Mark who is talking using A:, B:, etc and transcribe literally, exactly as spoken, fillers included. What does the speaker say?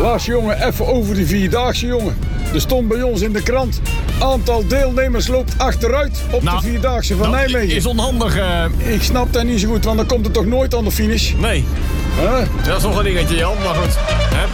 A: Lars, jongen, even over de Vierdaagse, jongen. Er stond bij ons in de krant... aantal deelnemers loopt achteruit op
B: Nou,
A: de Vierdaagse van
B: Nou,
A: Nijmegen.
B: is onhandig. Uh...
A: Ik snap dat niet zo goed, want dan komt het toch nooit aan de finish?
B: Nee,
A: Huh?
B: dat is nog een dingetje, Jan. Maar goed. Hè?